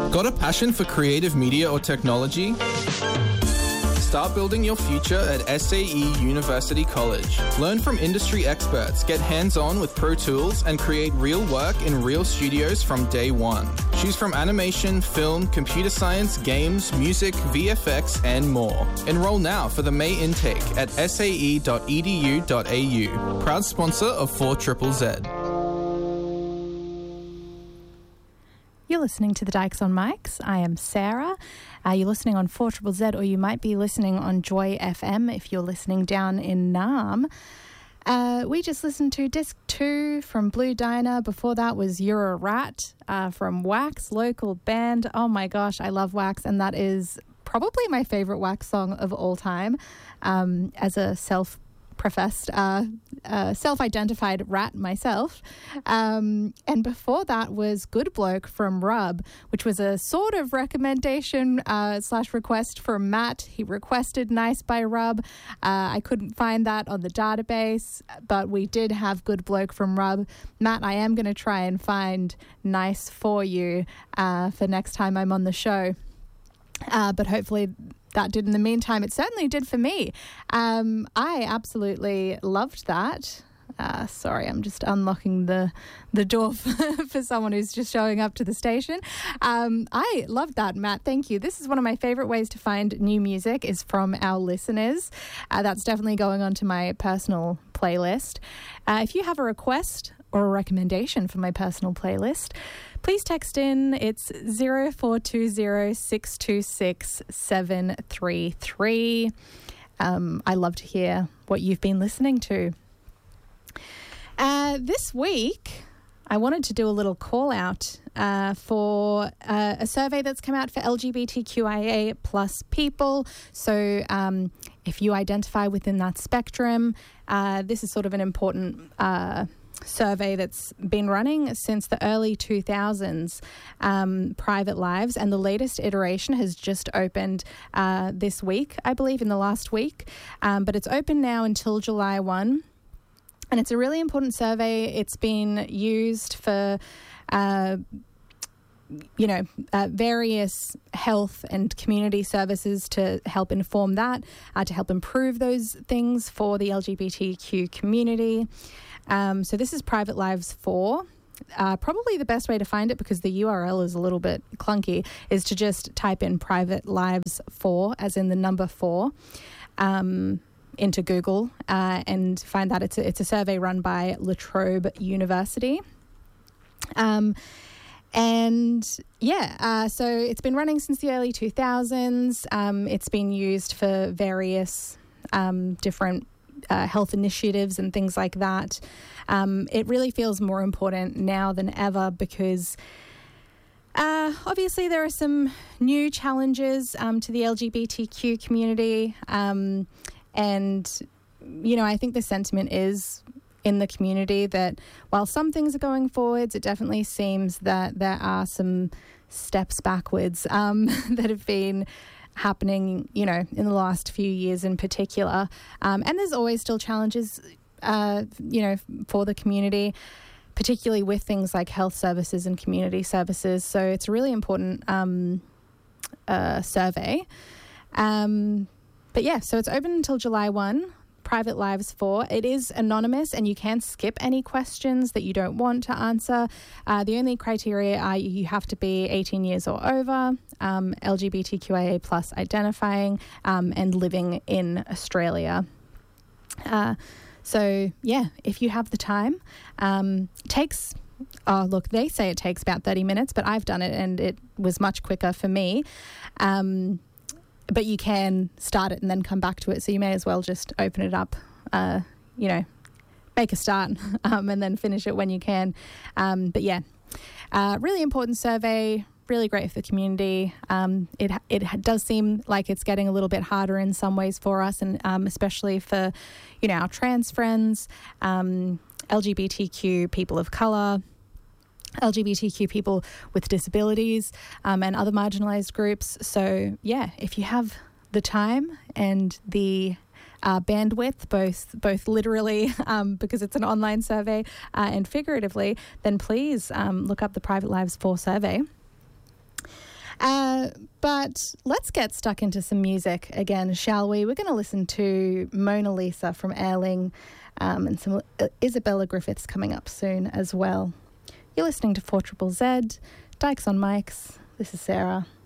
Got a passion for creative media or technology? Start building your future at SAE University College. Learn from industry experts, get hands-on with Pro Tools, and create real work in real studios from day one. Choose from animation, film, computer science, games, music, VFX, and more. Enroll now for the May intake at sae.edu.au. Proud sponsor of 4ZZZ. You're listening to the Dykes on Mics. I am Sarah. You're listening on 4ZZZ, or you might be listening on Joy FM if you're listening down in Naarm. We just listened to Disc 2 from Blue Diner. Before that was You're a Rat from Wax, local band. Oh my gosh, I love Wax, and that is probably my favourite Wax song of all time. As a self-professed, self-identified rat myself. And before that was Good Bloke from Rub, which was a sort of recommendation / request from Matt. He requested Nice by Rub. I couldn't find that on the database, but we did have Good Bloke from Rub. Matt, I am going to try and find Nice for you for next time I'm on the show. But hopefully that did in the meantime. It certainly did for me. I absolutely loved that. Sorry, I'm just unlocking the door for someone who's just showing up to the station. I loved that, Matt. Thank you. This is one of my favourite ways to find new music is from our listeners. That's definitely going onto my personal playlist. If you have a request or a recommendation for my personal playlist, please text in. It's 0420 626 733. I love to hear what you've been listening to. This week, I wanted to do a little call out for a survey that's come out for LGBTQIA plus people. So if you identify within that spectrum, this is sort of an important survey that's been running since the early 2000s, Private Lives, and the latest iteration has just opened this week, I believe, in the last week. But it's open now until July 1. And it's a really important survey. It's been used for, various health and community services to help inform that, to help improve those things for the LGBTQ community. So this is Private Lives 4. Probably the best way to find it, because the URL is a little bit clunky, is to just type in Private Lives 4, as in the number 4. Into Google and find that it's a survey run by La Trobe University. So it's been running since the early 2000s. It's been used for various different health initiatives and things like that. It really feels more important now than ever because obviously there are some new challenges to the LGBTQ community. And, I think the sentiment is in the community that while some things are going forwards, it definitely seems that there are some steps backwards that have been happening, in the last few years in particular. And there's always still challenges, for the community, particularly with things like health services and community services. So it's a really important survey. But yeah, so it's open until July 1, Private Lives 4. It is anonymous and you can skip any questions that you don't want to answer. The only criteria are you have to be 18 years or over, LGBTQIA plus identifying, and living in Australia. So yeah, if you have the time, takes... Oh, look, they say it takes about 30 minutes, but I've done it and it was much quicker for me. But you can start it and then come back to it. So you may as well just open it up, make a start and then finish it when you can. But yeah, really important survey, really great for the community. It does seem like it's getting a little bit harder in some ways for us, and especially for, our trans friends, LGBTQ people of colour, LGBTQ people with disabilities, and other marginalised groups. So yeah, if you have the time and the bandwidth, both literally because it's an online survey and figuratively, then please look up the Private Lives 4 survey. But let's get stuck into some music again, shall we? We're going to listen to Mona Lisa from Airling and some Isabella Griffiths coming up soon as well. You're listening to 4ZZZ, Dykes on Mics. This is Sarah.